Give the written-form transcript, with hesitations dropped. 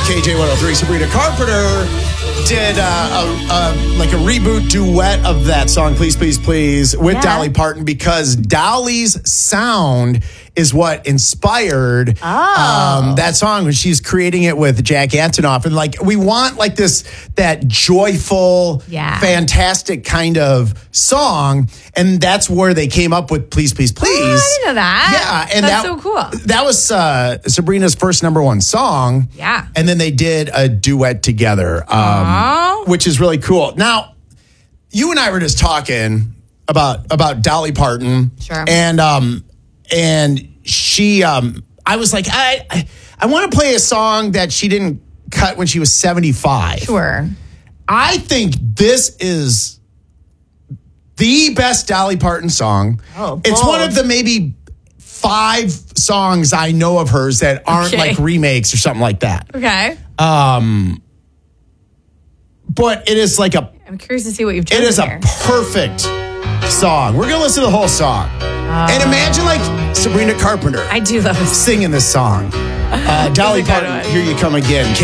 KJ 103. Sabrina Carpenter did like a reboot duet of that song, Please, Please, Please, with Dolly Parton, because Dolly's sound is what inspired that song when she's creating it with Jack Antonoff. And like, we want like that joyful, fantastic kind of song. And that's where they came up with Please, Please, Please. Oh, I didn't know that. Yeah. And that's so cool. That was Sabrina's first number one song. Yeah. And then they did a duet together, which is really cool. Now, you and I were just talking about Dolly Parton. Sure. And she, I was like, I want to play a song that she didn't cut when she was 75. Sure. I think this is the best Dolly Parton song. Oh, it's one of the maybe 5 songs I know of hers that aren't like remakes or something like that. Okay. But it is like I'm curious to see what you've chosen. It is here. a perfect song. We're going to listen to the whole song. And imagine like Sabrina Carpenter. I do love this. Singing this song. Dolly Parton, here you come again.